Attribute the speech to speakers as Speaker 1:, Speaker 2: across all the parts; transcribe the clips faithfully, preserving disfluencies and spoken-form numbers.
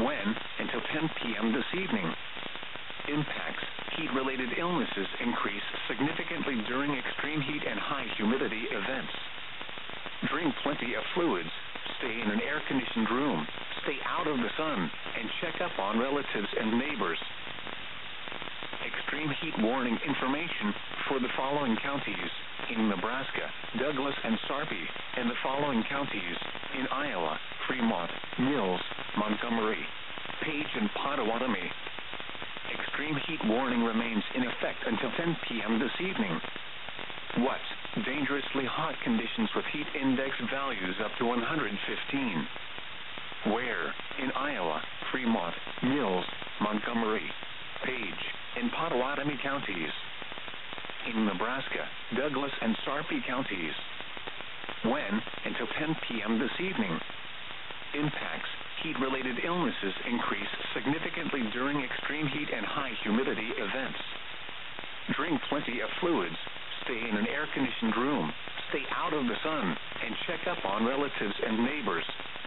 Speaker 1: When? Until ten p.m. this evening. Impacts: heat-related illnesses increase significantly during extreme heat and high humidity events. Drink plenty of fluids. Stay in an air-conditioned room. Stay out of the sun, and check up on relatives and neighbors. Extreme heat warning information for the following counties in Nebraska: Douglas and Sarpy, and the following counties in Iowa: Fremont, Mills, Montgomery, Page, and Potawatomi. Extreme heat warning remains in effect until ten p.m. this evening. What? Dangerously hot conditions with heat index values up to one hundred fifteen. Where? In Iowa, Fremont, Mills, Montgomery, Page, and Potawatomi counties. In Nebraska, Douglas and Sarpy counties. When? Until ten p.m. this evening. Impacts: heat-related illnesses increase significantly during extreme heat and high humidity events. Drink plenty of fluids. Stay in an air-conditioned room. Stay out of the sun, and check up on relatives and neighbors.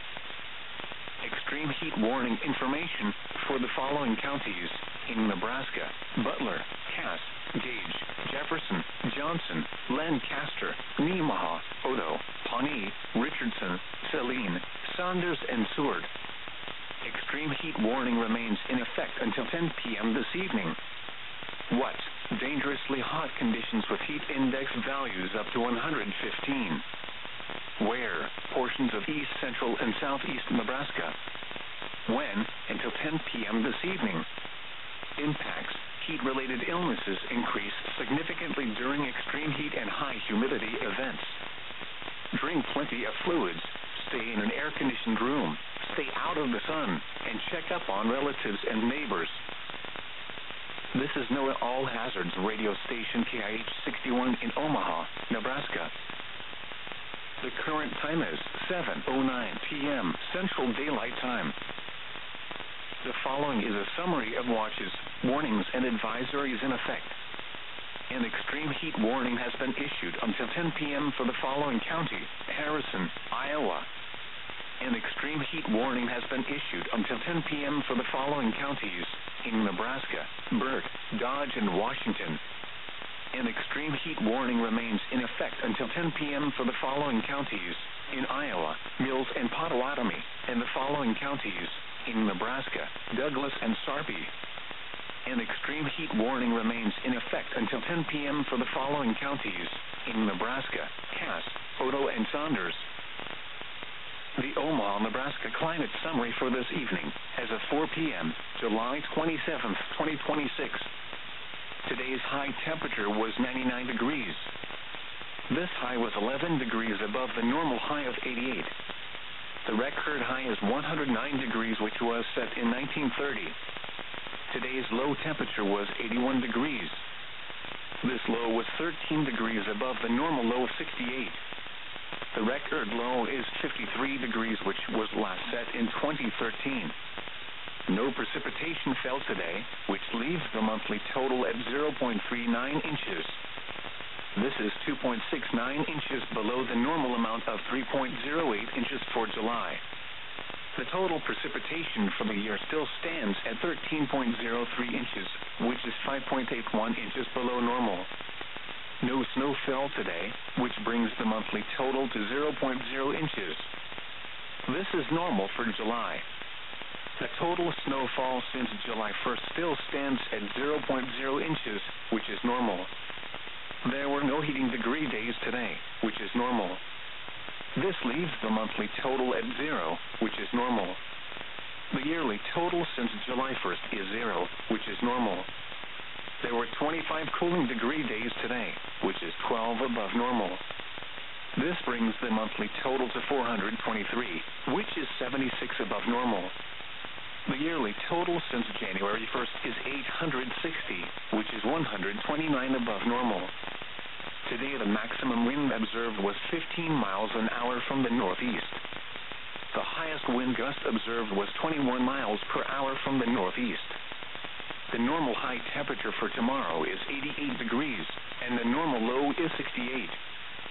Speaker 1: Extreme heat warning information for the following counties in Nebraska: Butler, Cass, Gage, Jefferson, Johnson, Lancaster, Nemaha, Odo, Pawnee, Richardson, Saline, Saunders, and Seward. Extreme heat warning remains in effect until ten p.m. this evening. What? Dangerously hot conditions with heat index values up to one hundred fifteen. Where? Portions of east, central, and southeast Nebraska. When? Until ten p.m. this evening. Impacts: heat-related illnesses increase significantly during extreme heat and high humidity events. Drink plenty of fluids. Stay in an air-conditioned room. Stay out of the sun, and check up on relatives and neighbors. This is NOAA All Hazards radio station K I H sixty-one in Omaha, Nebraska. The current time is seven oh nine p.m. Central Daylight Time. The following is a summary of watches, warnings, and advisories in effect. An extreme heat warning has been issued until ten p.m. for the following county: Harrison, Iowa. An extreme heat warning has been issued until ten p.m. for the following counties in Nebraska: Burt, Dodge, and Washington. An extreme heat warning remains in effect until ten p.m. for the following counties in Iowa: Mills and Potawatomi, and the following counties in Nebraska: Douglas and Sarpy. An extreme heat warning remains in effect until ten p.m. for the following counties in Nebraska: Cass, Odo, and Saunders. The Omaha, Nebraska climate summary for this evening as of four p.m., July twenty-seventh, twenty twenty-six. Today's high temperature was ninety-nine degrees. This high was eleven degrees above the normal high of eighty-eight. The record high is one hundred nine degrees, which was set in nineteen thirty. Today's low temperature was eighty-one degrees. This low was thirteen degrees above the normal low of sixty-eight. The record low is fifty-three degrees, which was last set in twenty thirteen. No precipitation fell today, which leaves the monthly total at zero point three nine inches. This is two point six nine inches below the normal amount of three point zero eight inches for July. The total precipitation for the year still stands at thirteen point zero three inches, which is five point eight one inches below normal. No snow fell today, which brings the monthly total to zero point zero inches. This is normal for July. The total snowfall since July first still stands at zero point zero inches, which is normal. There were no heating degree days today, which is normal. This leaves the monthly total at zero, which is normal. The yearly total since July first is zero, which is normal. There were twenty-five cooling degree days today, which is twelve above normal. This brings the monthly total to four hundred twenty-three, which is seventy-six above normal. The yearly total since January first is eight hundred sixty, which is one hundred twenty-nine above normal. Today the maximum wind observed was fifteen miles an hour from the northeast. The highest wind gust observed was twenty-one miles per hour from the northeast. The normal high temperature for tomorrow is eighty-eight degrees, and the normal low is sixty-eight.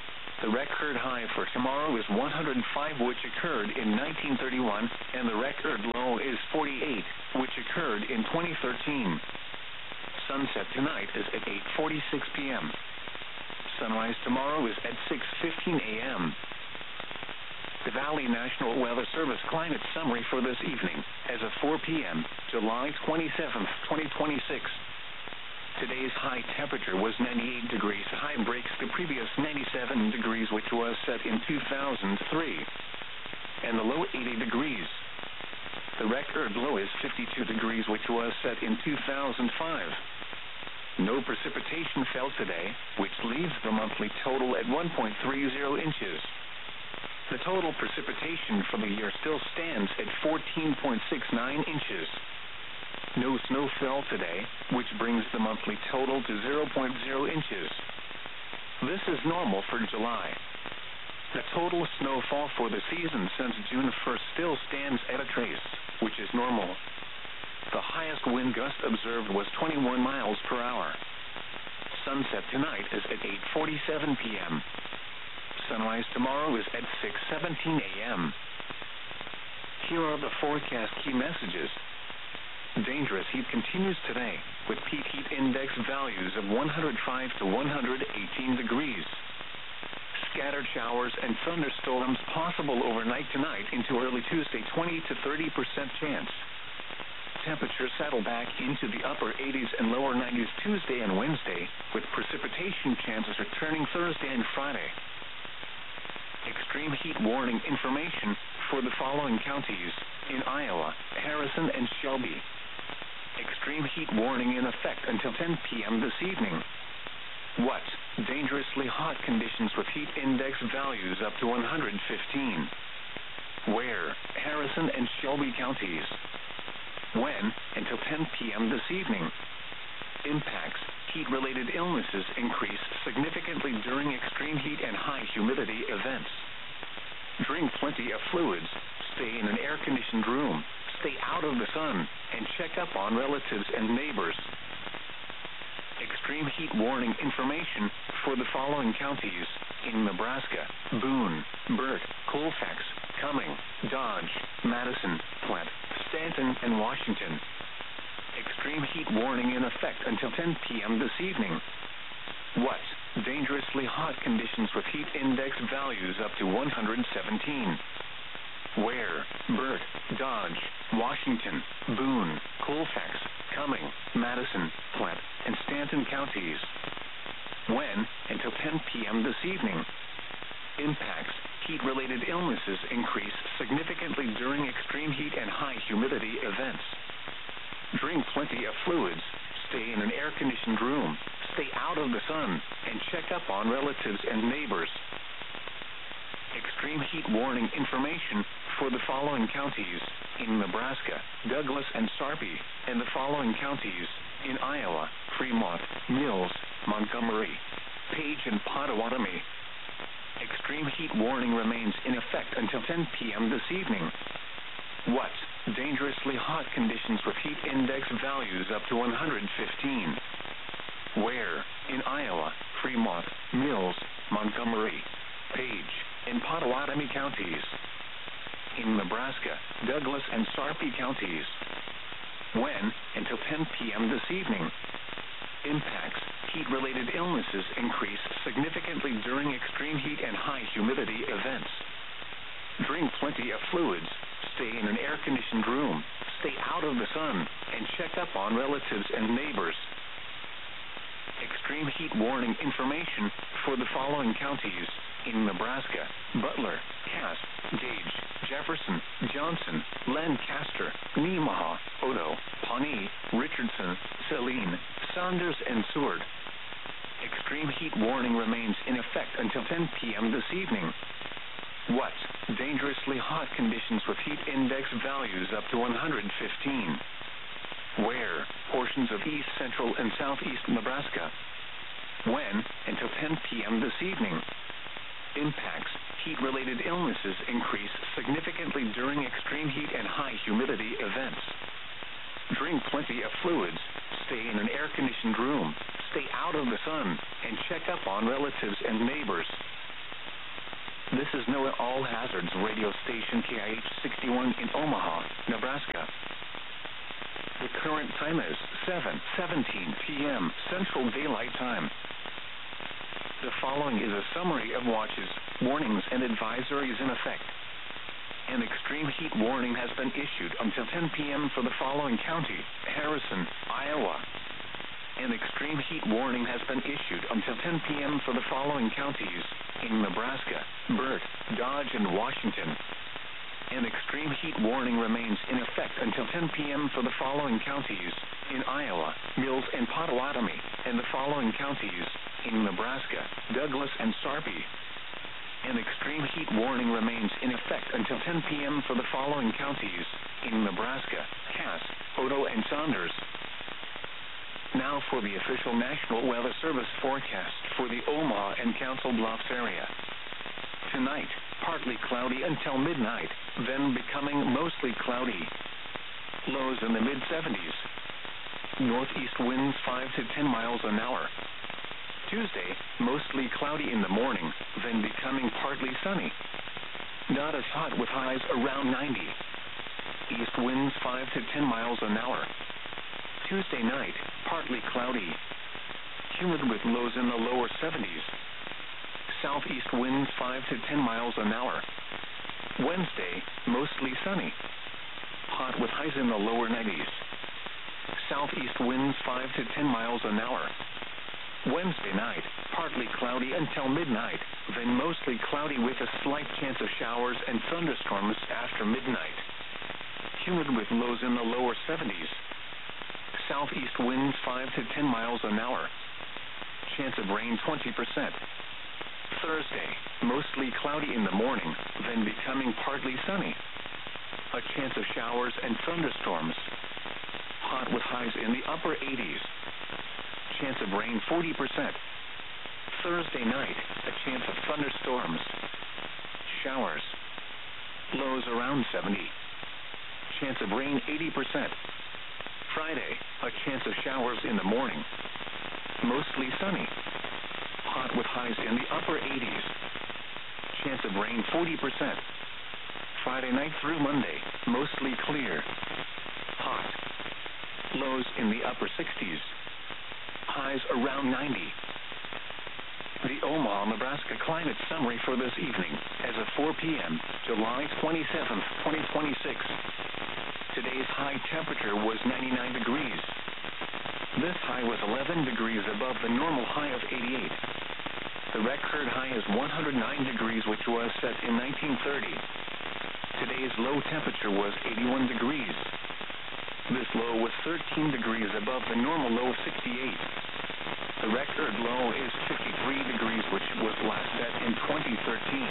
Speaker 1: The record high for tomorrow is one hundred five, which occurred in nineteen thirty-one, and the record low is forty-eight, which occurred in twenty thirteen. Sunset tonight is at eight forty-six p.m. Sunrise tomorrow is at six fifteen a.m. The Valley National Weather Service climate summary for this evening, as of four p.m., July twenty-seventh, twenty twenty-six. Today's high temperature was ninety-eight degrees. High breaks the previous ninety-seven degrees, which was set in two thousand three, and the low eighty degrees. The record low is fifty-two degrees, which was set in two thousand five. No precipitation fell today, which leaves the monthly total at one point three zero inches. The total precipitation for the year still stands at fourteen point six nine inches. No snow fell today, which brings the monthly total to zero point zero inches. This is normal for July. The total snowfall for the season since June first still stands at a trace, which is normal. The highest wind gust observed was twenty-one miles per hour. Sunset tonight is at eight forty-seven p.m. Sunrise tomorrow is at six seventeen a.m. Here are the forecast key messages. Dangerous heat continues today, with peak heat index values of one hundred five to one hundred eighteen degrees. Scattered showers and thunderstorms possible overnight tonight into early Tuesday, twenty to thirty percent chance. Temperatures settle back into the upper eighties and lower nineties Tuesday and Wednesday, with precipitation chances returning Thursday and Friday. Extreme heat warning information for the following counties in Iowa, Harrison, and Shelby. Extreme heat warning in effect until ten p.m. this evening. What? Dangerously hot conditions with heat index values up to one hundred fifteen. Where? Harrison and Shelby counties. When? Until ten p.m. this evening. Impacts. Heat-related illnesses increase significantly during extreme heat and high humidity events. Drink plenty of fluids. Stay in an air-conditioned room. Stay out of the sun, and check up on relatives and neighbors. Extreme heat warning information for the following counties in Nebraska: Boone, Burt, Colfax, Cumming, Dodge, Madison, Platte, Stanton, and Washington. Extreme heat warning in effect until ten p.m. this evening. What? Dangerously hot conditions with heat index values up to one hundred seventeen. Where? Burt, Dodge, Washington, Boone, Colfax, Cumming, Madison, Platte, and Stanton counties. When? Until ten p.m. this evening. Impacts. Heat-related illnesses increase significantly during extreme heat and high humidity events. Drink plenty of fluids. Stay in an air-conditioned room. Stay out of the sun, and check up on relatives and neighbors. Extreme heat warning information for the following counties in Nebraska: Douglas and Sarpy, and the following counties in Iowa: Fremont, Mills, Montgomery, Page, and Pottawatomie. Extreme heat warning remains in effect until ten p.m. this evening. What? Dangerously hot conditions with heat index values up to one hundred fifteen. Where? In Iowa, Fremont, Mills, Montgomery, Page, and Pottawatomie counties. In Nebraska, Douglas and Sarpy counties. When? Until ten p.m. this evening. Impacts. Heat-related illnesses increase significantly during extreme heat and high humidity events. Drink plenty of fluids. Stay in an air-conditioned room. Stay out of the sun, and check up on relatives and neighbors. Extreme heat warning information for the following counties in Nebraska: Butler, Cass, Gage, Jefferson, Johnson, Lancaster, Nemaha, Odo, Pawnee, Richardson, Saline, Saunders, and Seward. Extreme heat warning remains in effect until ten p.m. this evening. What? Dangerously hot conditions with heat index values up to one hundred fifteen. Where? Portions of east central and southeast Nebraska. When? Until ten p.m. this evening. Impacts. Heat-related illnesses increase significantly during extreme heat and high humidity events. Drink plenty of fluids. Stay in an air-conditioned room. Stay out of the sun, and check up on relatives and neighbors. This is NOAA All Hazards radio station K I H sixty-one in Omaha, Nebraska. The current time is seven seventeen p.m. Central Daylight Time. The following is a summary of watches, warnings, and advisories in effect. An extreme heat warning has been issued until ten p.m. for the following county: Harrison, Iowa. An extreme heat warning has been issued until ten p.m. for the following counties: in Nebraska, Burt, Dodge, and Washington. An extreme heat warning remains in effect until ten p.m. for the following counties: in Iowa, Mills and Pottawatomie, and the following counties: in Nebraska, Douglas and Sarpy. An extreme heat warning remains in effect until ten p.m. for the following counties: in Nebraska, Cass, Odo, and Saunders. Now for the official National Weather Service forecast for the Omaha and Council Bluffs area. Tonight, partly cloudy until midnight, then becoming mostly cloudy. Lows in the mid seventies. Northeast winds five to ten miles an hour. Tuesday, mostly cloudy in the morning, then becoming partly sunny. Not as hot with highs around ninety. East winds five to ten miles an hour. Tuesday night, partly cloudy. Humid with lows in the lower seventies. Southeast winds five to ten miles an hour. Wednesday, mostly sunny. Hot with highs in the lower nineties. Southeast winds five to ten miles an hour. Wednesday night, partly cloudy until midnight, then mostly cloudy with a slight chance of showers and thunderstorms after midnight. Humid with lows in the lower seventies. Southeast winds five to ten miles an hour. Chance of rain twenty percent. Thursday, mostly cloudy in the morning, then becoming partly sunny. A chance of showers and thunderstorms. Hot with highs in the upper eighties. Chance of rain forty percent. Thursday night, a chance of thunderstorms. Showers. Lows around seventy. Chance of rain eighty percent. Friday, a chance of showers in the morning. Mostly sunny. Hot with highs in the upper eighties. Chance of rain forty percent. Friday night through Monday, mostly clear. Hot. Lows in the upper sixties. Highs around ninety. The Omaha, Nebraska climate summary for this evening as of four p.m., July twenty-seventh, twenty twenty-six. Today's high temperature was ninety-nine degrees. This high was eleven degrees above the normal high of eighty-eight. The record high is one hundred nine degrees, which was set in nineteen thirty. Today's low temperature was eighty-one degrees. This low was thirteen degrees above the normal low of sixty-eight. The record low is fifty-three degrees, which was last set in twenty thirteen.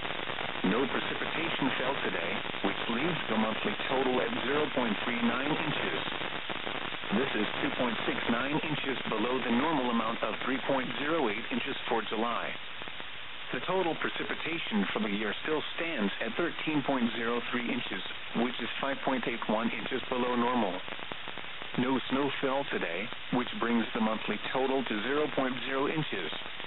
Speaker 1: No precipitation fell today, which leaves the monthly total at zero point three nine inches. This is two point six nine inches below the normal amount of three point zero eight inches for July. The total precipitation for the year still stands at thirteen point zero three inches, which is five point eight one inches below normal. No snow fell today, which brings the monthly total to zero point zero inches.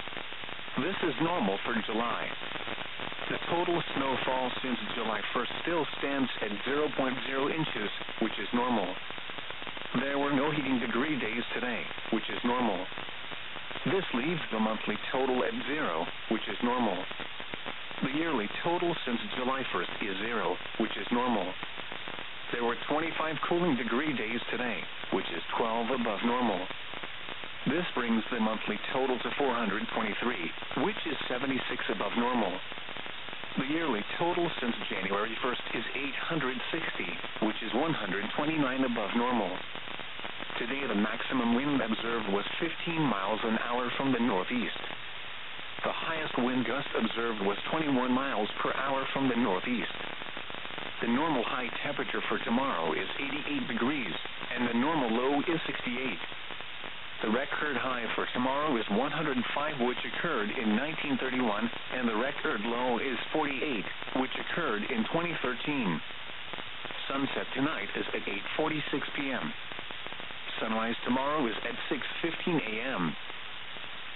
Speaker 1: This is normal for July. The total snowfall since July first still stands at zero point zero inches, which is normal. There were no heating degree days today, which is normal. This leaves the monthly total at zero, which is normal. The yearly total since July first is zero, which is normal. There were twenty-five cooling degree days today, which is twelve above normal. This brings the monthly total to four hundred twenty-three, which is seventy-six above normal. The yearly total since January first is eight hundred sixty, which is one hundred twenty-nine above normal. Today the maximum wind observed was fifteen miles an hour from the northeast. The highest wind gust observed was twenty-one miles per hour from the northeast. The normal high temperature for tomorrow is eighty-eight degrees, and the normal low is sixty-eight. The record high for tomorrow is one hundred five, which occurred in nineteen thirty-one, and the record low is forty-eight, which occurred in twenty thirteen. Sunset tonight is at eight forty-six p.m. Sunrise tomorrow is at six fifteen a.m.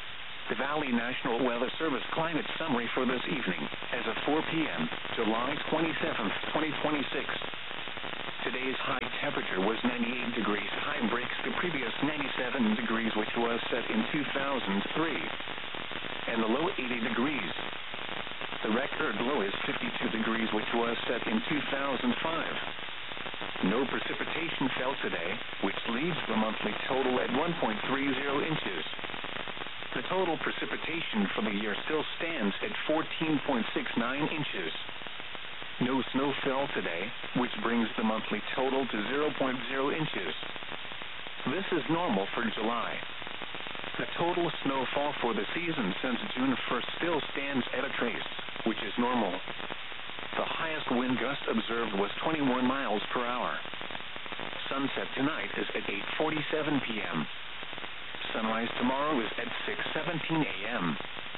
Speaker 1: the Valley National Weather Service climate summary for this evening as of four p.m., July twenty-seventh, twenty twenty-six. Today's high temperature was ninety-eight degrees. High breaks the previous ninety-seven degrees, which was set in two thousand three, and the low eighty degrees. The record low is fifty-two degrees, which was set in two thousand five. No precipitation fell today, which leaves the monthly total at one point three zero inches. The total precipitation for the year still stands at fourteen point six nine inches. No snow fell today, which brings the monthly total to zero point zero inches. This is normal for July. The total snowfall for the season since June first still stands at a trace, which is normal. The highest wind gust observed was twenty-one miles per hour. Sunset tonight is at eight forty-seven p.m. Sunrise tomorrow is at six seventeen a.m.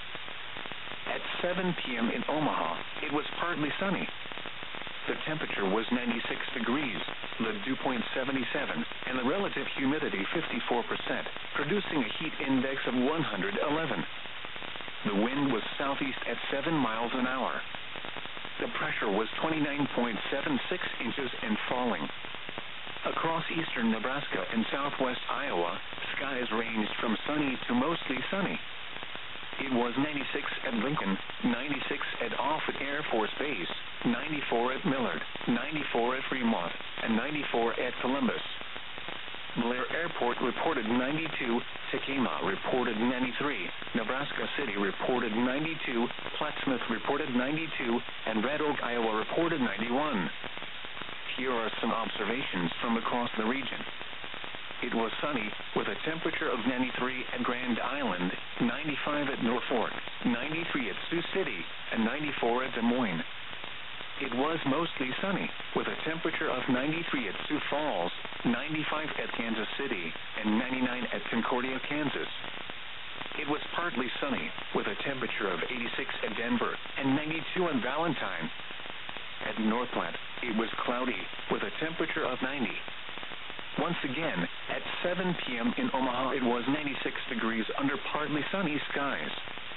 Speaker 1: At seven p.m. in Omaha, it was partly sunny. The temperature was ninety-six degrees, the dew point seventy-seven, and the relative humidity fifty-four percent, producing a heat index of one hundred eleven. The wind was southeast at seven miles an hour. The pressure was twenty-nine point seven six inches and falling. Across eastern Nebraska and southwest Iowa, skies ranged from sunny to mostly sunny. It was ninety-six at Lincoln, ninety-six at Offutt Air Force Base, ninety-four at Millard, ninety-four at Fremont, and ninety-four at Columbus. Blair Airport reported ninety-two, Tekamah reported ninety-three, Nebraska City reported ninety-two, Plattsmouth reported ninety-two, and Red Oak, Iowa reported ninety-one. Here are some observations from across the region. It was sunny, with a temperature of ninety-three at Grand Island, ninety-five at Norfolk, ninety-three at Sioux City, and ninety-four at Des Moines. It was mostly sunny, with a temperature of ninety-three at Sioux Falls, ninety-five at Kansas City, and ninety-nine at Concordia, Kansas. It was partly sunny, with a temperature of eighty-six at Denver, and ninety-two in Valentine. At Northland, it was cloudy, with a temperature of ninety. Once again, at seven p.m. in Omaha, it was ninety-six degrees under partly sunny skies.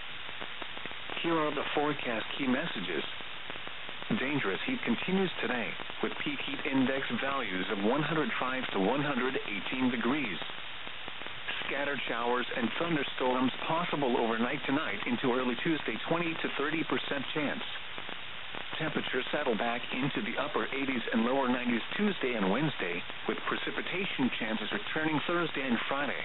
Speaker 1: Here are the forecast key messages. Dangerous heat continues today, with peak heat index values of one hundred five to one hundred eighteen degrees. Scattered showers and thunderstorms possible overnight tonight into early Tuesday, twenty to thirty percent chance. Temperatures settle back into the upper eighties and lower nineties Tuesday and Wednesday, with precipitation chances returning Thursday and Friday.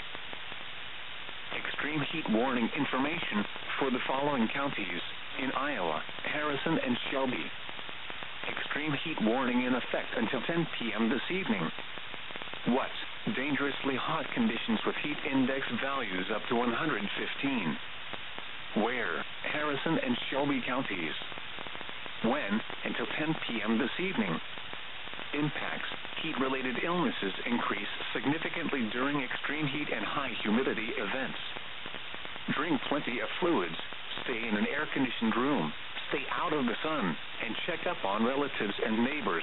Speaker 1: Extreme heat warning information for the following counties in Iowa, Harrison, and Shelby. Extreme heat warning in effect until ten p.m. this evening. What? Dangerously hot conditions with heat index values up to one hundred fifteen. Where? Harrison and Shelby counties. When? Until ten p.m. this evening. Impacts. Heat-related illnesses increase significantly during extreme heat and high humidity events. Drink plenty of fluids. Stay in an air-conditioned room. Stay out of the sun, and check up on relatives and neighbors.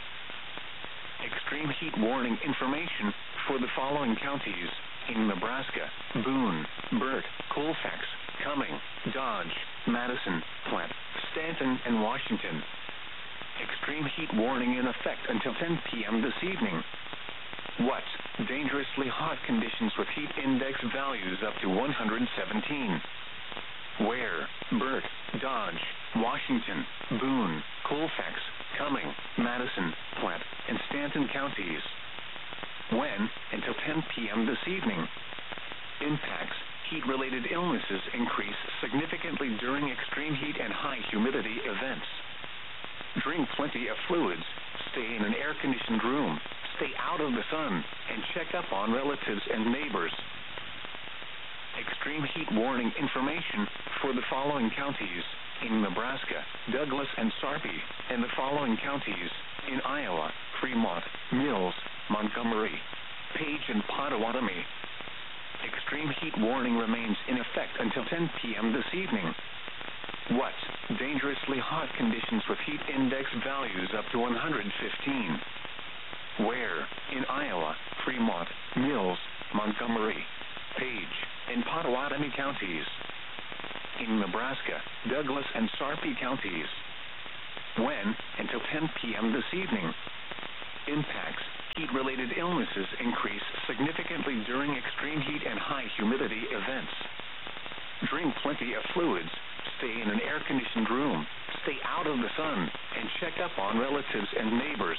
Speaker 1: Extreme heat warning information for the following counties in Nebraska: Boone, Burt, Colfax, Cumming, Dodge, Madison, Platte, Stanton, and Washington. Extreme heat warning in effect until ten p.m. this evening. What? Dangerously hot conditions with heat index values up to one hundred seventeen. Where? Burt, Dodge, Washington, Boone, Colfax, Cumming, Madison, Platte, and Stanton counties. When? Until ten p.m. this evening. Impacts. Heat-related illnesses increase significantly during extreme heat and high humidity events. Drink plenty of fluids. Stay in an air-conditioned room. Stay out of the sun, and check up on relatives and neighbors. Extreme heat warning information for the following counties in Nebraska: Douglas and Sarpy, and the following counties in Iowa: Fremont, Mills, Montgomery, Page, and Pottawatomie. Extreme heat warning remains in effect until ten p.m. this evening. What? Dangerously hot conditions with heat index values up to one hundred fifteen. Where? In Iowa, Fremont, Mills, Montgomery, Page, and Pottawatomie counties. in Nebraska, Douglas, and Sarpy counties. When, until ten p.m. this evening. Impacts. Heat-related illnesses increase significantly during extreme heat and high humidity events. Drink plenty of fluids. Stay in an air-conditioned room. Stay out of the sun, and check up on relatives and neighbors.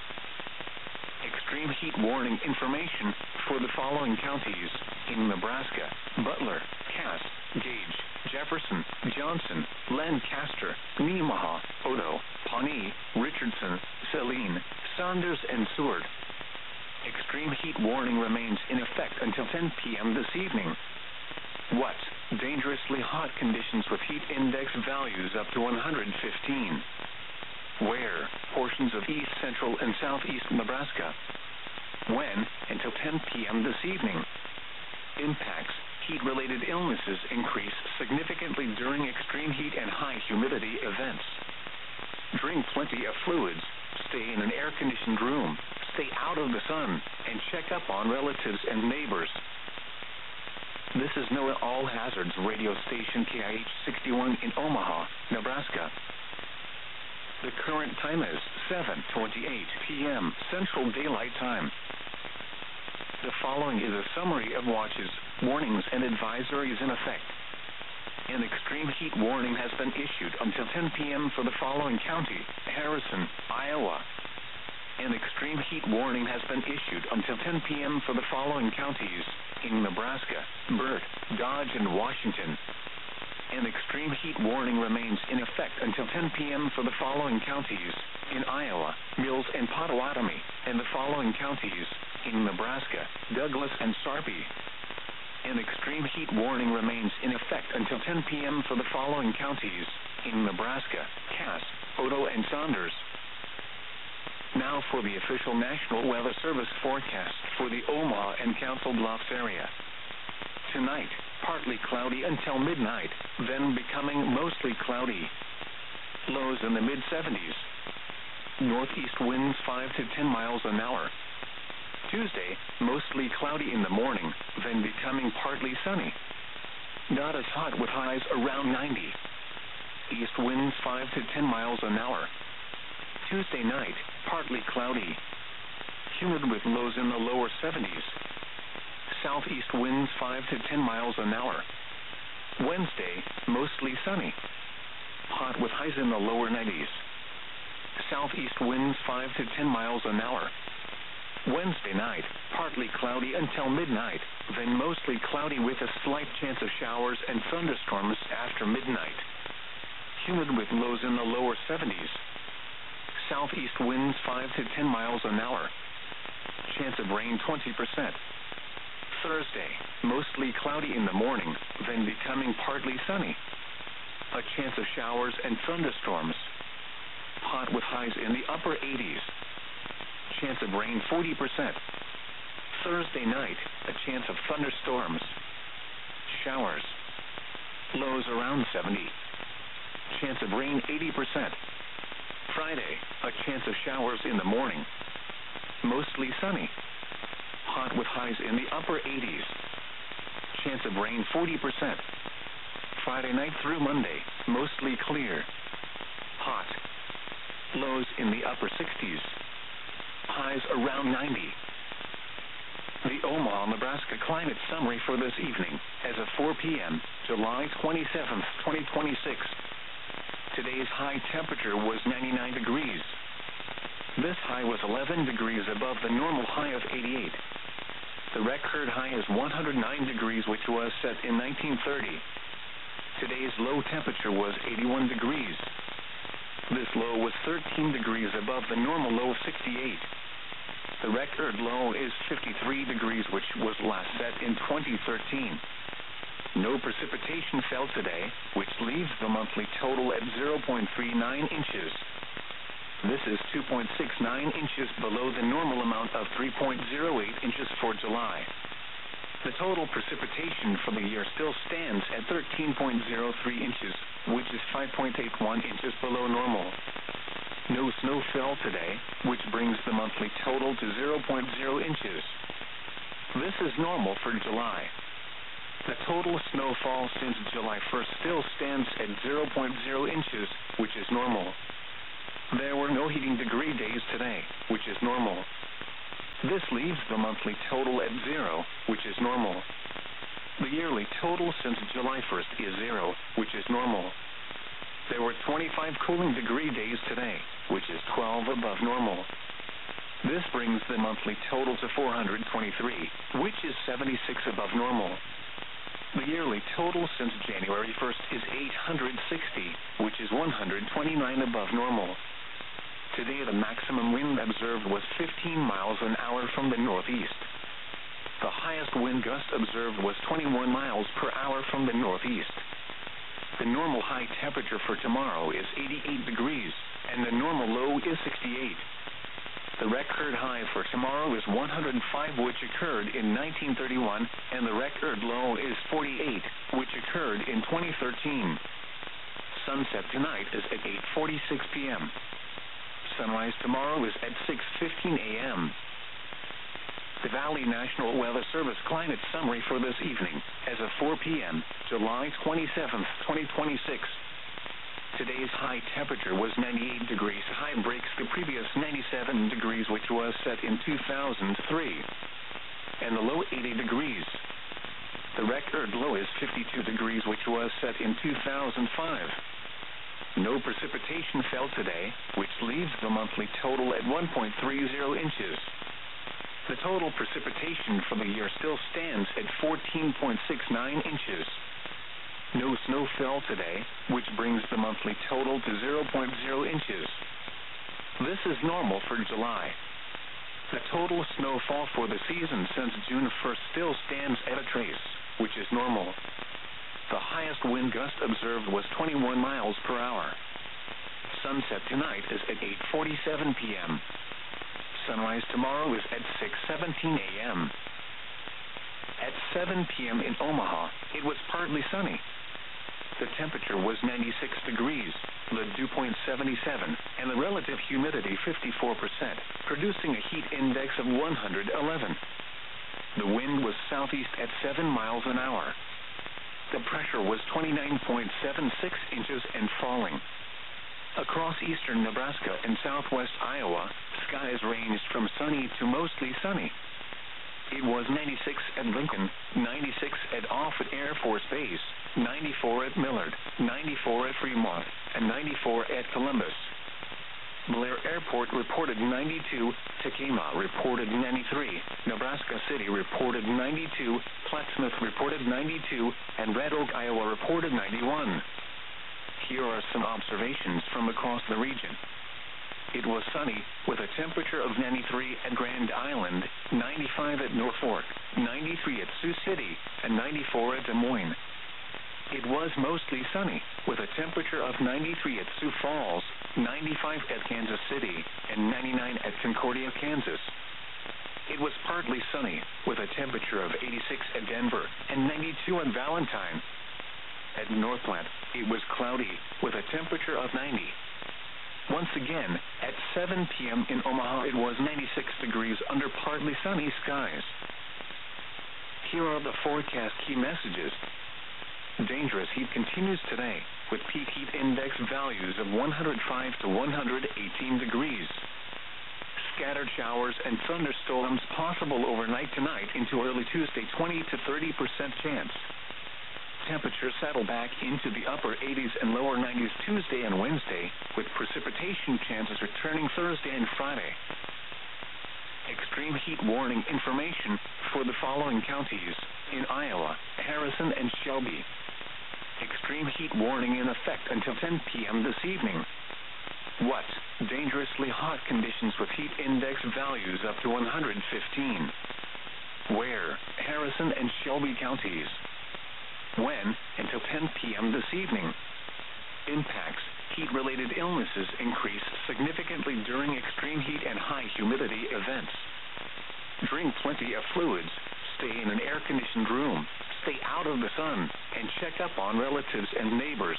Speaker 1: Extreme heat warning information for the following counties in Nebraska: Butler, Cass, Gage, Jefferson, Johnson, Lancaster, Nemaha, Odo, Pawnee, Richardson, Saline, Saunders, and Seward. Extreme heat warning remains in effect until ten p.m. this evening. What? Dangerously hot conditions with heat index values up to one hundred fifteen. Where? Portions of east central and southeast Nebraska. When? Until ten p.m. this evening. Impacts. Heat-related illnesses increase significantly during extreme heat and high humidity events. Drink plenty of fluids. Stay in an air-conditioned room. Stay out of the sun, and check up on relatives and neighbors. This is NOAA All Hazards radio station K I H sixty-one in Omaha, Nebraska. The current time is seven twenty-eight p.m. Central Daylight Time. The following is a summary of watches, warnings, and advisories in effect. An extreme heat warning has been issued until ten p.m. for the following county: Harrison, Iowa. An extreme heat warning has been issued until ten p.m. for the following counties in Nebraska: Burt, Dodge, and Washington. An extreme heat warning remains in effect until ten p.m. for the following counties in Iowa: Mills and Potawatomi, and the following counties in Nebraska: Douglas and Sarpy. An extreme heat warning remains in effect until ten p.m. for the following counties in Nebraska: Cass, Odo, and Saunders. Now for the official National Weather Service forecast for the Omaha and Council Bluffs area. Tonight, partly cloudy until midnight, then becoming mostly cloudy. Lows in the mid seventies. Northeast winds five to ten miles an hour. Tuesday, mostly cloudy in the morning, then becoming partly sunny. Not as hot with highs around ninety. East winds five to ten miles an hour. Tuesday night, partly cloudy. Humid with lows in the lower seventies. Southeast winds five to ten miles an hour. Wednesday, mostly sunny. Hot with highs in the lower nineties. Southeast winds five to ten miles an hour. Wednesday night, partly cloudy until midnight, then mostly cloudy with a slight chance of showers and thunderstorms after midnight. Humid with lows in the lower seventies. Southeast winds five to ten miles an hour. Chance of rain twenty percent. Thursday, mostly cloudy in the morning, then becoming partly sunny. A chance of showers and thunderstorms. Hot with highs in the upper eighties. Chance of rain forty percent. Thursday night, a chance of thunderstorms. Showers. Lows around seventy. Chance of rain eighty percent. Friday, a chance of showers in the morning. Mostly sunny. Hot with highs in the upper eighties. Chance of rain forty percent. Friday night through Monday, mostly clear. Hot. Lows in the upper sixties. Highs around ninety. The Omaha, Nebraska climate summary for this evening as of four p.m., July twenty-seventh, twenty twenty-six. Today's high temperature was ninety-nine degrees. This high was eleven degrees above the normal high of eighty-eight. The record high is one hundred nine degrees, which was set in nineteen thirty. Today's low temperature was eighty-one degrees. This low was thirteen degrees above the normal low of sixty-eight. The record low is fifty-three degrees, which was last set in twenty thirteen. No precipitation fell today, which leaves the monthly total at zero point three nine inches. This is two point six nine inches below the normal amount of three point zero eight inches for July. The total precipitation for the year still stands at thirteen point zero three inches, which is five point eight one inches below normal. No snow fell today, which brings the monthly total to zero point zero inches. This is normal for July. The total snowfall since July first still stands at zero point zero inches, which is normal. There were no heating degree days today, which is normal. This leaves the monthly total at zero, which is normal. The yearly total since July first is zero, which is normal. There were twenty-five cooling degree days today, which is twelve above normal. This brings the monthly total to four hundred twenty-three, which is seventy-six above normal. The yearly total since January first is eight hundred sixty, which is one hundred twenty-nine above normal. Today the maximum wind observed was fifteen miles an hour from the northeast. The highest wind gust observed was twenty-one miles per hour from the northeast. The normal high temperature for tomorrow is eighty-eight degrees, and the normal low is sixty-eight. The record high for tomorrow is one hundred five, which occurred in nineteen thirty-one, and the record low is forty-eight, which occurred in twenty thirteen. Sunset tonight is at eight forty-six p.m. Sunrise tomorrow is at six fifteen a.m. The Valley National Weather Service climate summary for this evening, as of four p.m., July twenty-seventh, twenty twenty-six. Today's high temperature was ninety-eight degrees. High breaks the previous ninety-seven degrees, which was set in two thousand three. And the low eighty degrees. The record low is fifty-two degrees, which was set in two thousand five. No precipitation fell today, which leaves the monthly total at one point three zero inches. The total precipitation for the year still stands at fourteen point six nine inches. No snow fell today, which brings the monthly total to zero point zero inches. This is normal for July. The total snowfall for the season since June first still stands at a trace, which is normal. The highest wind gust observed was twenty-one miles per hour. Sunset tonight is at eight forty-seven p.m. Sunrise tomorrow is at six seventeen a.m. At seven p.m. in Omaha, it was partly sunny. The temperature was ninety-six degrees, the dew point seventy-seven, and the relative humidity fifty-four percent, producing a heat index of one hundred eleven. The wind was southeast at seven miles an hour. The pressure was twenty-nine point seven six inches and falling. Across eastern Nebraska and southwest Iowa, skies ranged from sunny to mostly sunny. It was ninety-six at Lincoln, ninety-six at Offutt Air Force Base, ninety-four at Millard, ninety-four at Fremont, and ninety-four at Columbus. Blair Airport reported ninety-two, Takema reported ninety-three, Nebraska City reported ninety-two, Plattsmouth reported ninety-two, and Red Oak, Iowa reported ninety-one. Here are some observations from across the region. It was sunny, with a temperature of ninety-three at Grand Island, ninety-five at Norfolk, ninety-three at Sioux City, and ninety-four at Des Moines. It was mostly sunny, with a temperature of ninety-three at Sioux Falls, ninety-five at Kansas City, and ninety-nine at Concordia, Kansas. It was partly sunny, with a temperature of eighty-six at Denver, and ninety-two at Valentine. At Northplant, it was cloudy, with a temperature of ninety. Once again, at seven p.m. in Omaha, it was ninety-six degrees under partly sunny skies. Here are the forecast key messages. Dangerous heat continues today, with peak heat index values of one hundred five to one hundred eighteen degrees. Scattered showers and thunderstorms possible overnight tonight into early Tuesday, twenty to thirty percent chance. Temperatures settle back into the upper eighties and lower nineties Tuesday and Wednesday, with precipitation chances returning Thursday and Friday. Extreme heat warning information for the following counties in Iowa, Harrison, and Shelby. Extreme heat warning in effect until ten p.m. this evening. What? Dangerously hot conditions with heat index values up to one hundred fifteen. Where? Harrison and Shelby counties. When? Until ten p.m. this evening. Impacts. Heat-related illnesses increase significantly during extreme heat and high humidity events. Drink plenty of fluids. Stay in an air-conditioned room. Stay out of the sun, and check up on relatives and neighbors.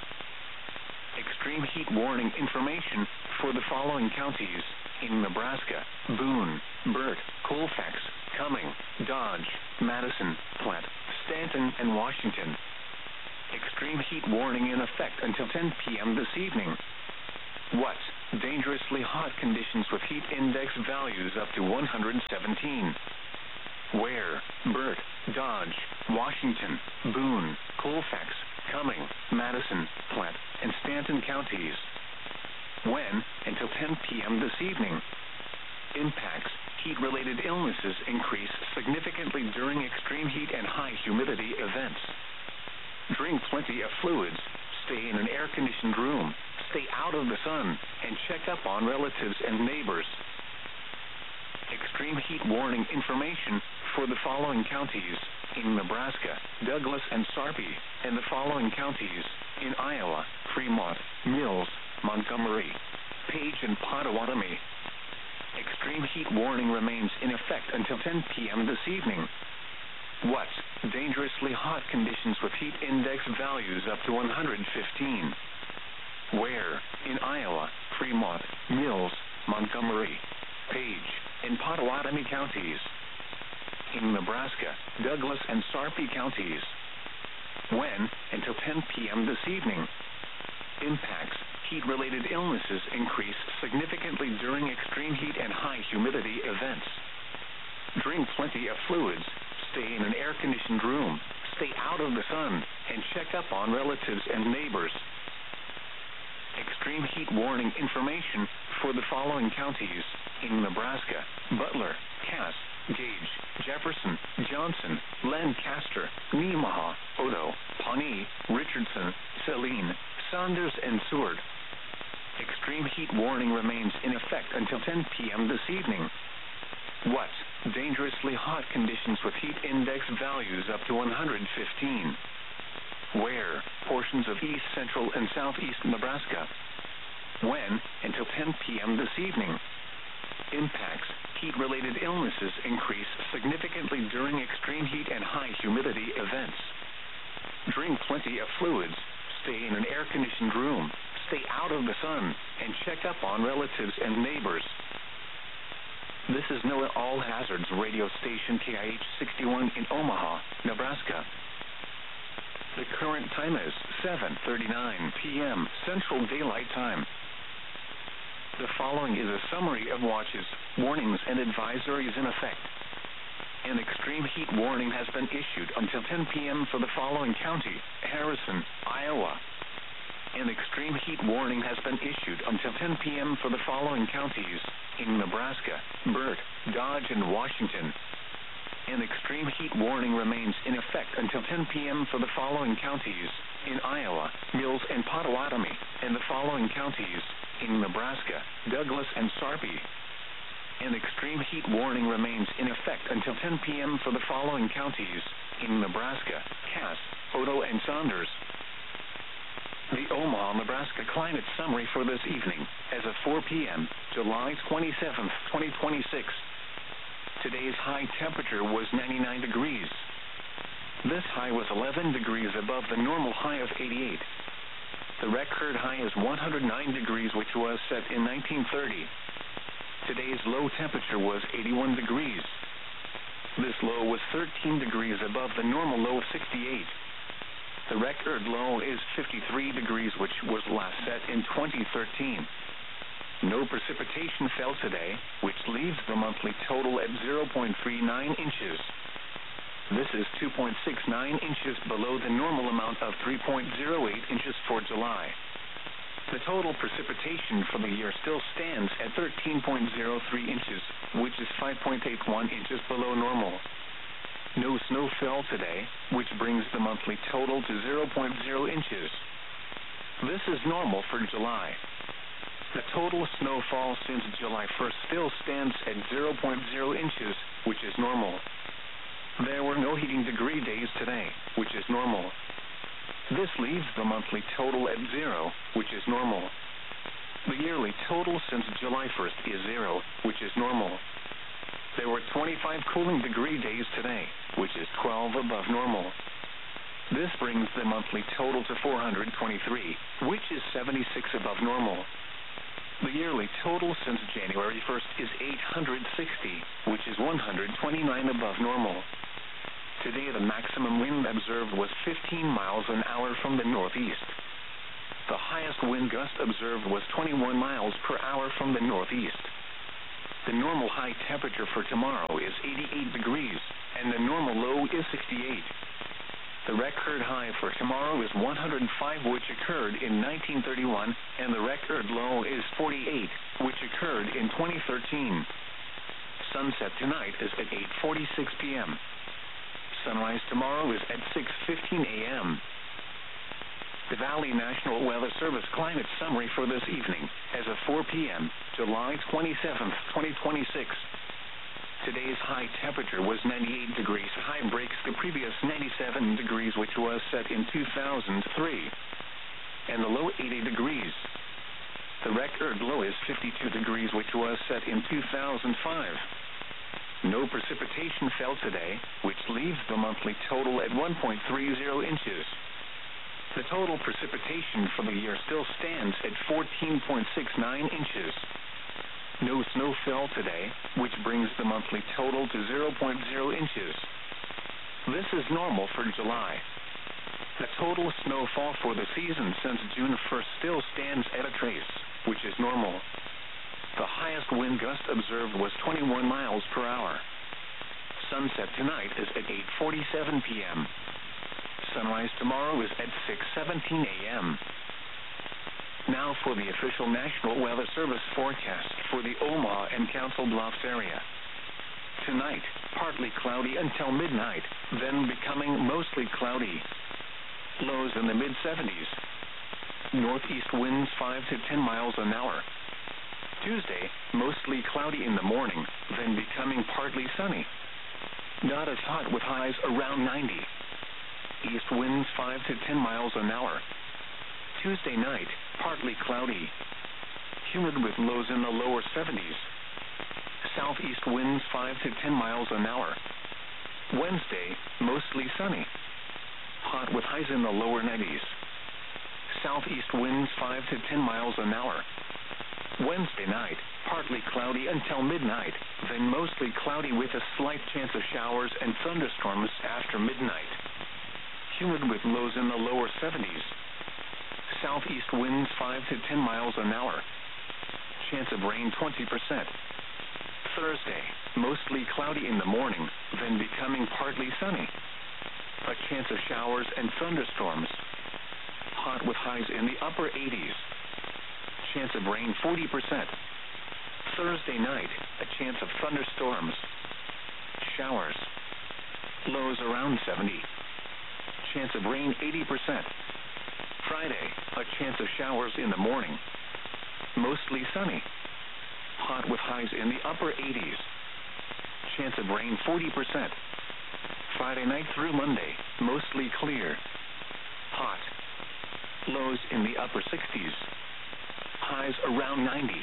Speaker 1: Extreme heat warning information for the following counties in Nebraska: Boone, Burt, Colfax, Cumming, Dodge, Madison, Platte, Stanton, Jefferson and Washington. Extreme heat warning in effect until ten p.m. this evening. What? Dangerously hot conditions with heat index values up to one hundred seventeen. Where? Burt, Dodge, Washington, Boone, Colfax, Cumming, Madison, Platte, and Stanton counties. When? Until ten p.m. this evening. Impacts. Heat-related illnesses increase significantly during extreme heat and high humidity events. Drink plenty of fluids. Stay in an air-conditioned room. Stay out of the sun, and check up on relatives and neighbors. Extreme heat warning information for the following counties in Nebraska: Douglas and Sarpy, and the following counties in Iowa: Fremont, Mills, Montgomery, Page, and Pottawatomie. Extreme heat warning remains in effect until ten p.m. this evening. What? Dangerously hot conditions with heat index values up to one hundred fifteen. Where? In Iowa, Fremont, Mills, Montgomery, Page, and Pottawatomie counties. In Nebraska, Douglas and Sarpy counties. When? Until ten p.m. this evening. Impacts. Heat-related illnesses increase significantly during extreme heat and high humidity events. Drink plenty of fluids. Stay in an air-conditioned room. Stay out of the sun, and check up on relatives and neighbors. Extreme heat warning information for the following counties in Nebraska: Butler, Cass, Gage, Jefferson, Johnson, Lancaster, Nemaha, Odo, Pawnee, Richardson, Saline, Saunders, and Seward. Extreme heat warning remains in effect until ten p.m. this evening. What? Dangerously hot conditions with heat index values up to one hundred fifteen. Where? Portions of east central and southeast Nebraska. When? Until ten p.m. this evening. Impacts. Heat-related illnesses increase significantly during extreme heat and high humidity events. Drink plenty of fluids. Stay in an air-conditioned room. Stay out of the sun, and check up on relatives and neighbors. This is NOAA All Hazards radio station K I H sixty-one in Omaha, Nebraska. The current time is seven thirty-nine p.m. Central Daylight Time. The following is a summary of watches, warnings, and advisories in effect. An extreme heat warning has been issued until ten p.m. for the following county: Harrison, Iowa. An extreme heat warning has been issued until ten p.m. for the following counties in Nebraska: Burt, Dodge, and Washington. An extreme heat warning remains in effect until ten p.m. for the following counties in Iowa: Mills and Pottawatomie, and the following counties in Nebraska: Douglas and Sarpy. An extreme heat warning remains in effect until ten p.m. for the following counties in Nebraska: Cass, Odo, and Saunders. The Omaha, Nebraska climate summary for this evening, as of four p.m., July twenty-seventh, twenty twenty-six. Today's high temperature was ninety-nine degrees. This high was eleven degrees above the normal high of eighty-eight. The record high is one hundred nine degrees, which was set in nineteen thirty. Today's low temperature was eighty-one degrees. This low was thirteen degrees above the normal low of sixty-eight. The record low is fifty-three degrees, which was last set in twenty thirteen. No precipitation fell today, which leaves the monthly total at zero point three nine inches. This is two point six nine inches below the normal amount of three point zero eight inches for July. The total precipitation for the year still stands at thirteen point zero three inches, which is five point eight one inches below normal. No snow fell today, which brings the monthly total to zero point zero inches. This is normal for July. The total snowfall since July first still stands at zero point zero inches, which is normal. There were no heating degree days today, which is normal. This leaves the monthly total at zero, which is normal. The yearly total since July first is zero, which is normal. There were twenty-five cooling degree days today, which is twelve above normal. This brings the monthly total to four hundred twenty-three, which is seventy-six above normal. The yearly total since January first is eight hundred sixty, which is one hundred twenty-nine above normal. Today, the maximum wind observed was fifteen miles an hour from the northeast. The highest wind gust observed was twenty-one miles per hour from the northeast. The normal high temperature for tomorrow is eighty-eight degrees, and the normal low is sixty-eight. The record high for tomorrow is one hundred five, which occurred in nineteen thirty-one, and the record low is forty-eight, which occurred in twenty thirteen. Sunset tonight is at eight forty-six p.m. Sunrise tomorrow is at six fifteen a.m. The Valley National Weather Service climate summary for this evening, as of four p.m., July twenty-seventh, twenty twenty-six. Today's high temperature was ninety-eight degrees. High breaks the previous ninety-seven degrees, which was set in two thousand three, and the low eighty degrees. The record low is fifty-two degrees, which was set in two thousand five. No precipitation fell today, which leaves the monthly total at one point three zero inches. The total precipitation for the year still stands at fourteen point six nine inches. No snow fell today, which brings the monthly total to zero point zero inches. This is normal for July. The total snowfall for the season since June first still stands at a trace, which is normal. The highest wind gust observed was twenty-one miles per hour. Sunset tonight is at eight forty-seven p.m. Sunrise tomorrow is at six seventeen a.m. Now for the official National Weather Service forecast for the Omaha and Council Bluffs area. Tonight, partly cloudy until midnight, then becoming mostly cloudy. Lows in the mid seventies. Northeast winds five to ten miles an hour. Tuesday, mostly cloudy in the morning, then becoming partly sunny. Not as hot with highs around ninety. East winds five to ten miles an hour. Tuesday night, partly cloudy. Humid with lows in the lower seventies. Southeast winds five to ten miles an hour. Wednesday, mostly sunny. Hot with highs in the lower nineties. Southeast winds five to ten miles an hour. Wednesday night, partly cloudy until midnight, then mostly cloudy with a slight chance of showers and thunderstorms after midnight. Humid with lows in the lower seventies. Southeast winds five to ten miles an hour. Chance of rain twenty percent. Thursday, mostly cloudy in the morning, then becoming partly sunny. A chance of showers and thunderstorms. Hot with highs in the upper eighties. Chance of rain forty percent. Thursday night, a chance of thunderstorms. Showers. Lows around seventy. Chance of rain eighty percent. Friday, a chance of showers in the morning. Mostly sunny. Hot with highs in the upper eighties. Chance of rain forty percent. Friday night through Monday, mostly clear. Hot. Lows in the upper sixties. Highs around ninety.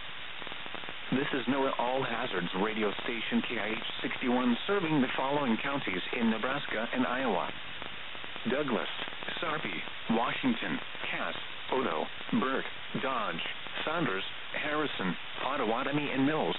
Speaker 1: This is NOAA All Hazards radio station K I H sixty-one, serving the following counties in Nebraska and Iowa: Douglas, Sarpy, Washington, Cass, Odo, Burke, Dodge, Saunders, Harrison, Pottawatomie, and Mills.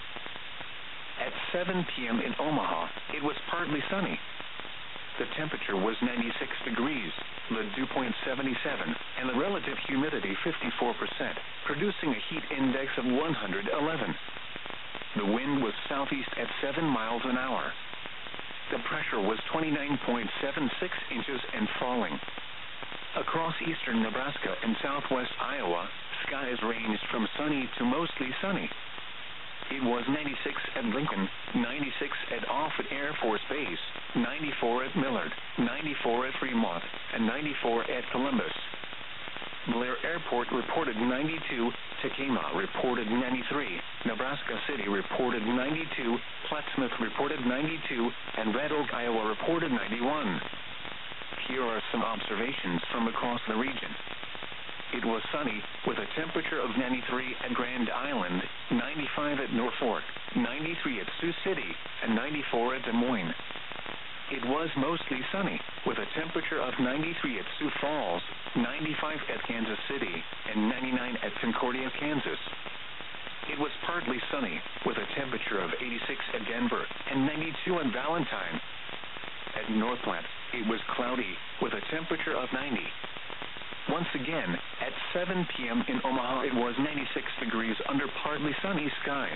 Speaker 1: At seven p.m. in Omaha, it was partly sunny. The temperature was ninety-six degrees, the dew point seventy-seven, and the relative humidity fifty-four percent, producing a heat index of one hundred eleven. The wind was southeast at seven miles an hour. The pressure was twenty-nine point seven six inches and falling. Across eastern Nebraska and southwest Iowa, skies ranged from sunny to mostly sunny. It was ninety-six at Lincoln, ninety-six at Offutt Air Force Base, ninety-four at Millard, ninety-four at Fremont, and ninety-four at Columbus. Blair Airport reported ninety-two, Tacoma reported ninety-three, Nebraska City reported ninety-two, Plattsmouth reported ninety-two, and Red Oak, Iowa reported ninety-one. Here are some observations from across the region. It was sunny, with a temperature of ninety-three at Grand Island, ninety-five at Norfolk, ninety-three at Sioux City, and ninety-four at Des Moines. It was mostly sunny, with a temperature of ninety-three at Sioux Falls, ninety-five at Kansas City, and ninety-nine at Concordia, Kansas. It was partly sunny, with a temperature of eighty-six at Denver and ninety-two at Valentine. At Northplant, it was cloudy with a temperature of ninety. Once again, at seven p.m. in Omaha, it was ninety-six degrees under partly sunny skies.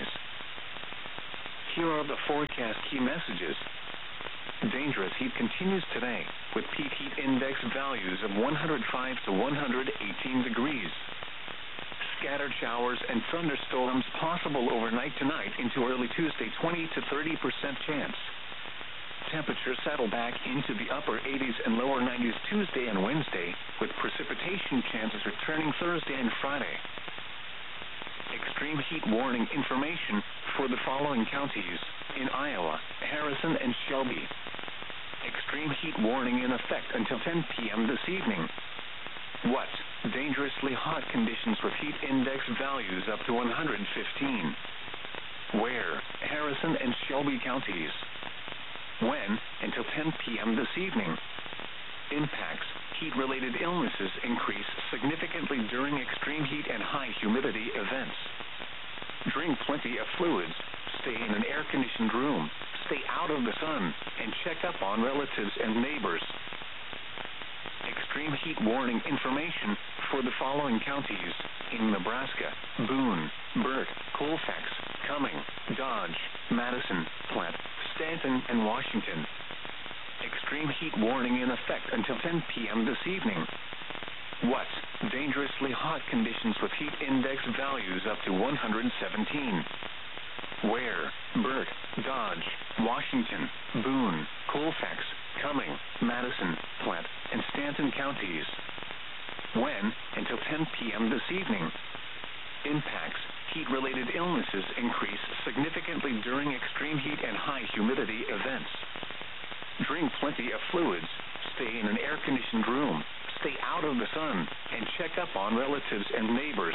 Speaker 1: Here are the forecast key messages. Dangerous heat continues today, with peak heat index values of one hundred five to one hundred eighteen degrees. Scattered showers and thunderstorms possible overnight tonight into early Tuesday, twenty to thirty percent chance. Temperatures settle back into the upper eighties and lower nineties Tuesday and Wednesday, with precipitation chances returning Thursday and Friday. Extreme heat warning information for the following counties in Iowa, Harrison, and Shelby. Extreme heat warning in effect until ten p.m. this evening. What? Dangerously hot conditions with heat index values up to one hundred fifteen. Where? Harrison and Shelby counties. When? Until ten p.m. this evening. Impacts. Heat-related illnesses increase significantly during extreme heat and high humidity events. Drink plenty of fluids. Stay in an air-conditioned room. Stay out of the sun, and check up on relatives and neighbors. Extreme heat warning information for the following counties in Nebraska: Boone, Burt, Colfax, Cumming, Dodge, Madison, Platte, Stanton, and Washington. Extreme heat warning in effect until ten p.m. this evening. What? Dangerously hot conditions with heat index values up to one hundred seventeen. Where? Burt, Dodge, Washington, Boone, Colfax, Cumming, Madison, Platte, and Stanton counties. When? Until ten p.m. this evening. Impacts. Heat-related illnesses increase significantly during extreme heat and high humidity events. Drink plenty of fluids. Stay in an air-conditioned room. Stay out of the sun, and check up on relatives and neighbors.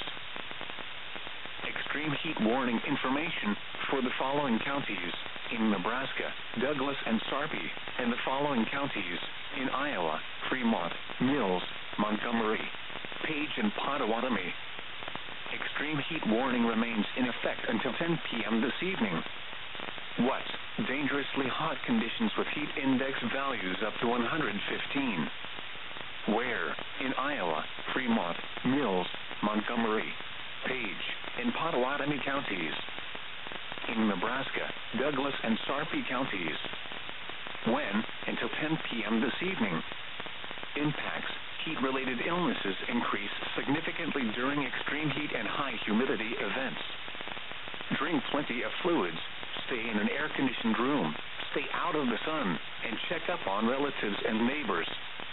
Speaker 1: Extreme heat warning information for the following counties in Nebraska: Douglas and Sarpy, and the following counties in Iowa: Fremont, Mills, Montgomery, Page, and Pottawatomie. Extreme heat warning remains in effect until ten p.m. this evening. What? Dangerously hot conditions with heat index values up to one hundred fifteen. Where? In Iowa, Fremont, Mills, Montgomery, Page, and Pottawatomie counties. In Nebraska, Douglas and Sarpy counties. When? Until ten p.m. this evening. Impacts. Heat-related illnesses increase significantly during extreme heat and high humidity events. Drink plenty of fluids. Stay in an air-conditioned room. Stay out of the sun, and check up on relatives and neighbors.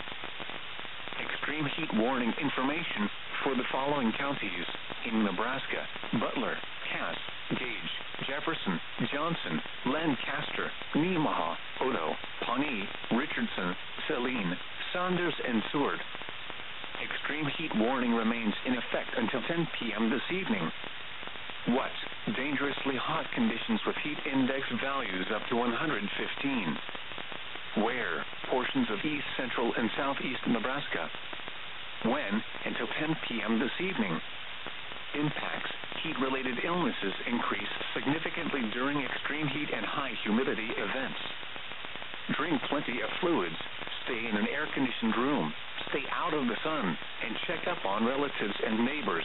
Speaker 1: Extreme heat warning information for the following counties in Nebraska: Butler, Cass, Gage, Jefferson, Johnson, Lancaster, Nemaha, Odo, Pawnee, Richardson, Saline, Saunders, and Seward. Extreme heat warning remains in effect until ten p.m. this evening. What? Dangerously hot conditions with heat index values up to one hundred fifteen. Where? Portions of east, central, and southeast Nebraska. When? Until ten p.m. this evening. Impacts. Heat-related illnesses increase significantly during extreme heat and high humidity events. Drink plenty of fluids. Stay in an air-conditioned room. Stay out of the sun, and check up on relatives and neighbors.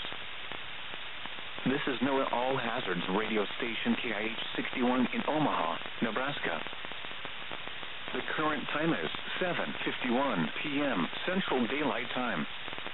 Speaker 1: This is NOAA All Hazards radio station K I H sixty-one in Omaha, Nebraska. The current time is seven fifty-one p.m. Central Daylight Time.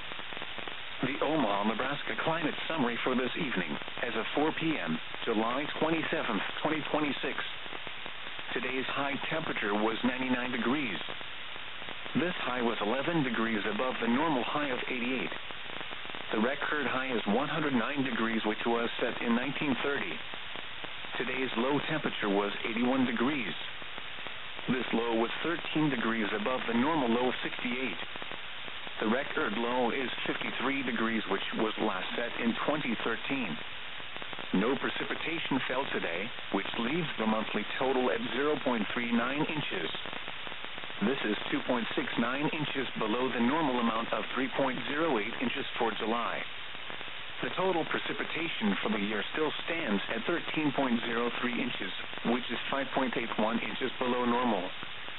Speaker 1: The Omaha, Nebraska climate summary for this evening as of four p.m., July twenty-seventh, twenty twenty-six. Today's high temperature was ninety-nine degrees. This high was eleven degrees above the normal high of eighty-eight. The record high is one hundred nine degrees, which was set in nineteen thirty. Today's low temperature was eighty-one degrees. This low was thirteen degrees above the normal low of sixty-eight. The record low is fifty-three degrees, which was last set in twenty thirteen. No precipitation fell today, which leaves the monthly total at zero point three nine inches. This is two point six nine inches below the normal amount of three point zero eight inches for July. The total precipitation for the year still stands at thirteen point zero three inches, which is five point eight one inches below normal.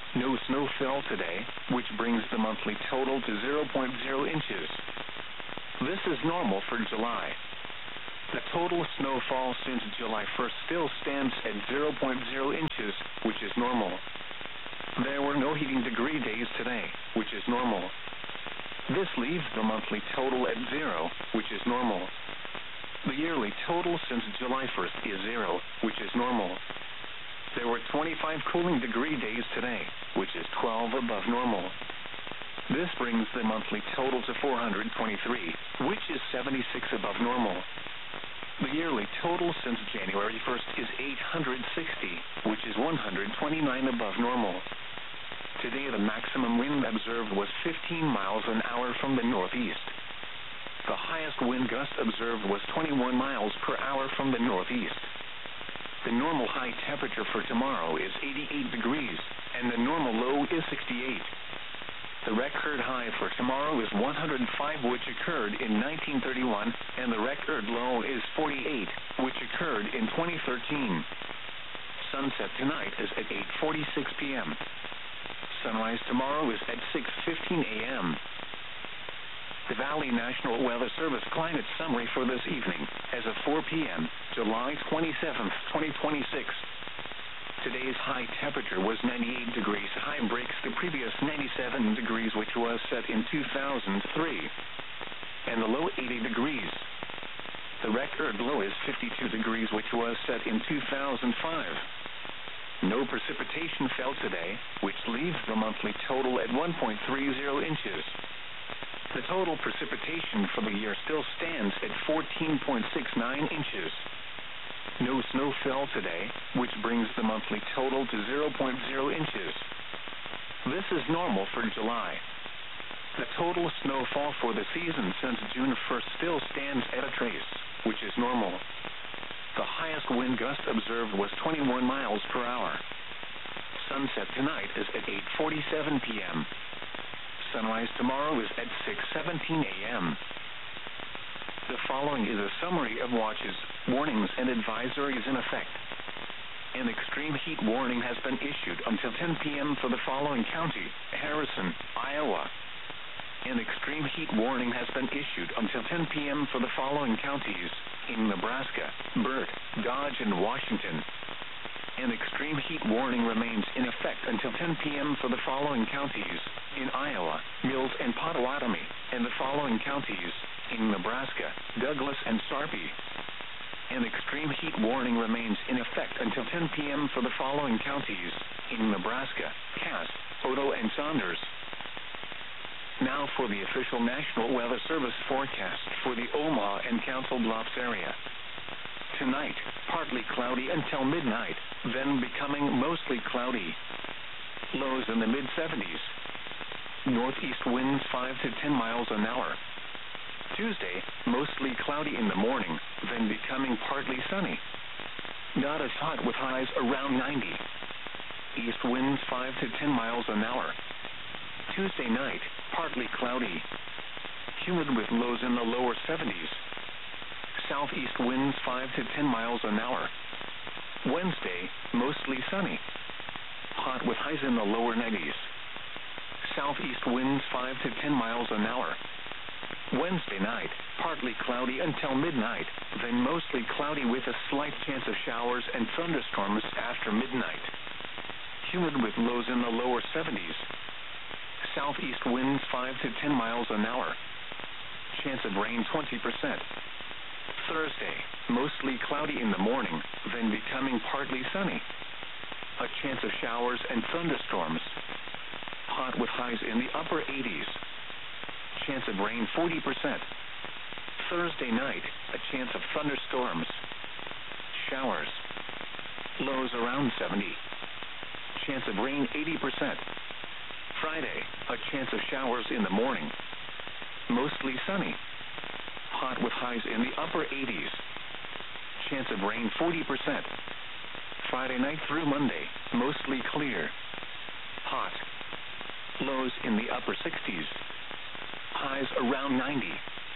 Speaker 1: No snow fell today, which brings the monthly total to zero point zero inches. This is normal for July. The total snowfall since July first still stands at zero point zero inches, which is normal. There were no heating degree days today, which is normal. This leaves the monthly total at zero, which is normal. The yearly total since July first is zero, which is normal. There were twenty-five cooling degree days today, which is twelve above normal. This brings the monthly total to four hundred twenty-three, which is seventy-six above normal. The yearly total since January first is eight hundred sixty, which is one hundred twenty-nine above normal. Today the maximum wind observed was fifteen miles an hour from the northeast. The highest wind gust observed was twenty-one miles per hour from the northeast. The normal high temperature for tomorrow is eighty-eight degrees, and the normal low is sixty-eight. The record high for tomorrow is one hundred five, which occurred in nineteen thirty-one, and the record low is forty-eight, which occurred in twenty thirteen. Sunset tonight is at eight forty-six p.m. Sunrise tomorrow is at six fifteen a.m. The Valley National Weather Service climate summary for this evening, as of four p.m., July twenty-seventh, twenty twenty-six. Today's high temperature was ninety-eight degrees. High breaks the previous ninety-seven degrees, which was set in two thousand three. And the low eighty degrees. The record low is fifty-two degrees, which was set in two thousand five. No precipitation fell today, which leaves the monthly total at one point three zero inches. The total precipitation for the year still stands at fourteen point six nine inches. No snow fell today, which brings the monthly total to zero point zero inches. This is normal for July. The total snowfall for the season since June first still stands at a trace, which is normal. The highest wind gust observed was twenty-one miles per hour. Sunset tonight is at eight forty-seven p.m. Sunrise tomorrow is at six seventeen a.m. The following is a summary of watches, warnings, and advisories in effect. An extreme heat warning has been issued until ten p.m. for the following county: Harrison, Iowa. An extreme heat warning has been issued until ten p.m. for the following counties: in Nebraska, Burt, Dodge, and Washington. An extreme heat warning remains in effect until ten p.m. for the following counties: in Iowa, Mills and Potawatomi, and the following counties: in Nebraska, Douglas and Sarpy. An extreme heat warning remains in effect until ten p.m. for the following counties: in Nebraska, Cass, Otoe, and Saunders. Now for the official National Weather Service forecast for the Omaha and Council Bluffs area. Tonight, partly cloudy until midnight, then becoming mostly cloudy. Lows in the mid seventies. Northeast winds five to ten miles an hour. Tuesday, mostly cloudy in the morning, then becoming partly sunny. Not as hot with highs around ninety. East winds five to ten miles an hour. Tuesday night, partly cloudy. Humid with lows in the lower seventies. Southeast winds five to ten miles an hour. Wednesday, mostly sunny. Hot with highs in the lower nineties. Southeast winds five to ten miles an hour. Wednesday night, partly cloudy until midnight, then mostly cloudy with a slight chance of showers and thunderstorms after midnight. Humid with lows in the lower seventies. Southeast winds five to ten miles an hour. Chance of rain twenty percent. Thursday, mostly cloudy in the morning, then becoming partly sunny. A chance of showers and thunderstorms. Hot with highs in the upper eighties. Chance of rain forty percent. Thursday night, a chance of thunderstorms. Showers. Lows around seventy. Chance of rain eighty percent. Friday, a chance of showers in the morning. Mostly sunny. Hot with highs in the upper eighties. Chance of rain forty percent. Friday night through Monday, mostly clear. Hot. Lows in the upper sixties. Highs around ninety.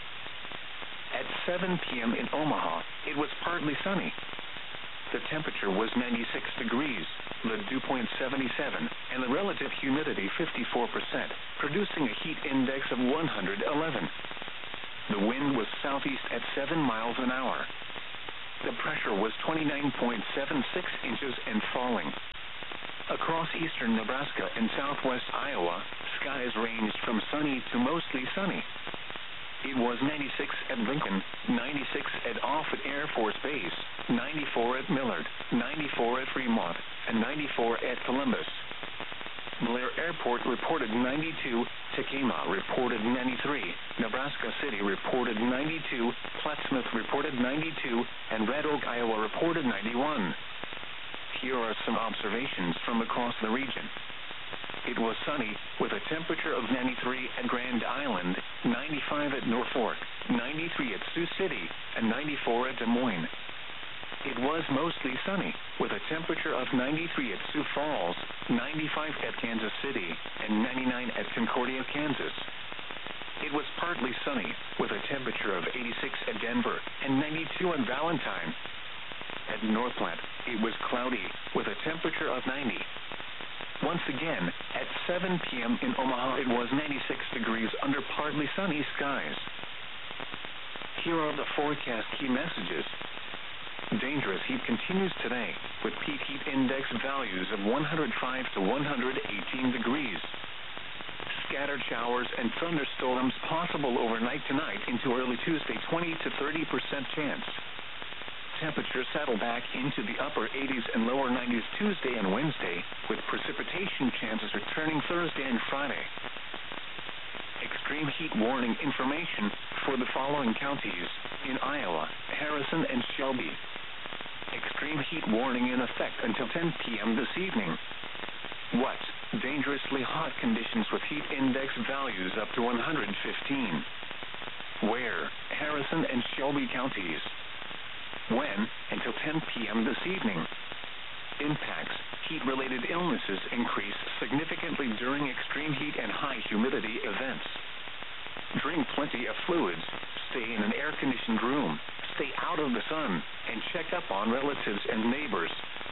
Speaker 1: At seven p.m. in Omaha, it was partly sunny. The temperature was ninety-six degrees. The dew point point seven seven, and the relative humidity fifty-four percent, producing a heat index of one hundred eleven. The wind was southeast at seven miles an hour. The pressure was twenty-nine point seven six inches and falling. Across eastern Nebraska and southwest Iowa, skies ranged from sunny to mostly sunny. It was ninety-six at Lincoln, ninety-six at Offutt Air Force Base, ninety-four at Millard, ninety-four at Fremont, and ninety-four at Columbus. Blair Airport reported ninety-two, Tekamah reported ninety-three, Nebraska City reported ninety-two, Plattsmouth reported ninety-two, and Red Oak, Iowa reported ninety-one. Here are some observations from across the region. It was sunny, with a temperature of ninety-three at Grand Island, ninety-five at Norfolk, ninety-three at Sioux City, and ninety-four at Des Moines. It was mostly sunny, with a temperature of ninety-three at Sioux Falls, ninety-five at Kansas City, and ninety-nine at Concordia, Kansas. It was partly sunny, with a temperature of eighty-six at Denver, and ninety-two at Valentine. At Northplant, it was cloudy, with a temperature of ninety. Once again, at seven p.m. in Omaha, it was ninety-six degrees under partly sunny skies. Here are the forecast key messages. Dangerous heat continues today, with peak heat index values of one hundred five to one hundred eighteen degrees. Scattered showers and thunderstorms possible overnight tonight into early Tuesday, twenty to thirty percent chance. Temperatures settle back into the upper eighties and lower nineties Tuesday and Wednesday, with precipitation chances returning Thursday and Friday. Extreme heat warning information for the following counties in Iowa, Harrison and Shelby. Extreme heat warning in effect until ten p.m. this evening. What? Dangerously hot conditions with heat index values up to one hundred fifteen. Where? Harrison and Shelby counties. When? Until ten p.m. this evening. Impacts. Heat-related illnesses increase significantly during extreme heat and high humidity events. Drink plenty of fluids. Stay in an air-conditioned room. Stay out of the sun, and check up on relatives and neighbors.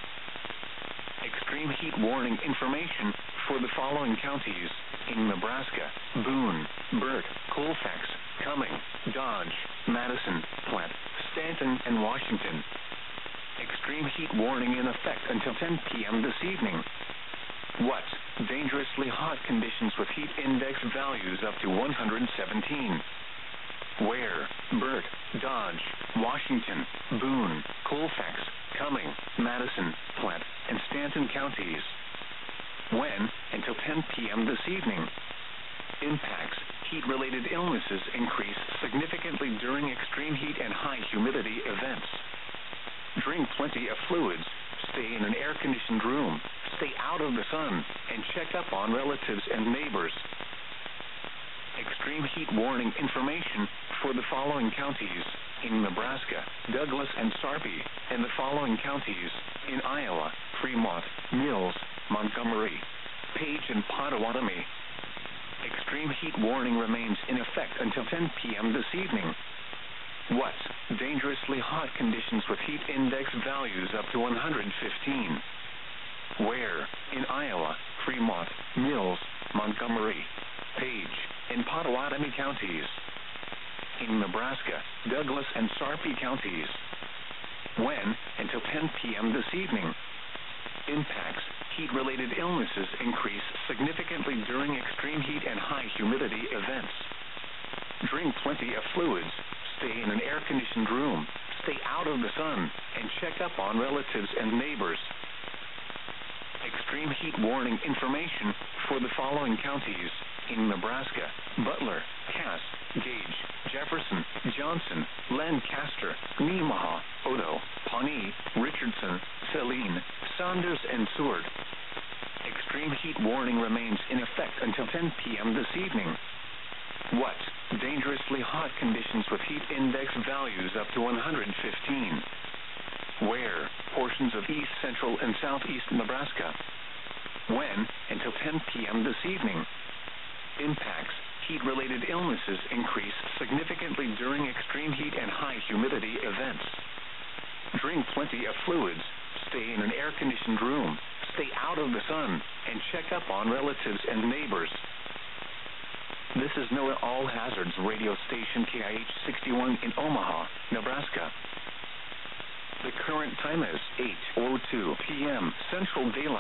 Speaker 1: Extreme heat warning information for the following counties in Nebraska: Boone, Burt, Colfax, Cumming, Dodge, Madison, Platte, Stanton, and Washington. Extreme heat warning in effect until ten p.m. this evening. What? Dangerously hot conditions with heat index values up to one hundred seventeen. Where? Burt, Dodge, Washington, Boone, Colfax, Cumming, Madison, Platte, and Stanton counties. When? Until ten p.m. this evening. Impacts. Heat-related illnesses increase significantly during extreme heat and high humidity events. Drink plenty of fluids. Stay in an air-conditioned room. Stay out of the sun, and check up on relatives and neighbors. Extreme heat warning information for the following counties in Nebraska: Douglas and Sarpy, and the following counties in Iowa: Fremont, Mills, Montgomery, Page, and Pottawatomie. Extreme heat warning remains in effect until ten p.m. this evening. What? Dangerously hot conditions with heat index values up to one hundred fifteen. Where? In Iowa, Fremont, Mills, Montgomery, Page, and Pottawatomie counties. In Nebraska, Douglas and Sarpy counties. When? Until ten p.m. this evening. Impacts. Heat-related illnesses increase significantly during extreme heat and high humidity events. Drink plenty of fluids. Stay in an air-conditioned room. Stay out of the sun, and check up on relatives and neighbors. Extreme heat warning information for the following counties in Nebraska: Butler, Cass, Gage, Jefferson, Johnson, Lancaster, Nemaha, Odo, Pawnee, Richardson, Saline, Saunders, and Seward. Extreme heat warning remains in effect until ten p.m. this evening. What? Dangerously hot conditions with heat index values up to one hundred fifteen. Where? Portions of east central and southeast Nebraska. When? Until ten p.m. this evening. Impacts. Heat-related illnesses increase significantly during extreme heat and high humidity events. Drink plenty of fluids. Stay in an air-conditioned room. Stay out of the sun and check up on relatives and neighbors. This is NOAA All Hazards radio station K I H sixty-one in Omaha, Nebraska. The current time is eight oh two p.m. Central Daylight